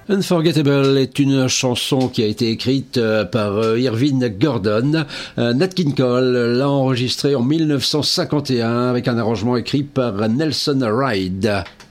Unforgettable est une chanson qui a été écrite par Irving Gordon. Nat King Cole l'a enregistrée en 1951 avec un arrangement écrit par Nelson Rides.